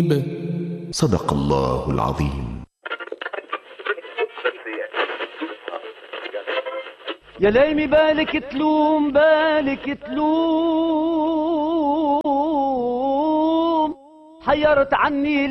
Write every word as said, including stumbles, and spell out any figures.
صدق الله العظيم. يا ليمي بالك تلوم بالك تلوم حيرت عني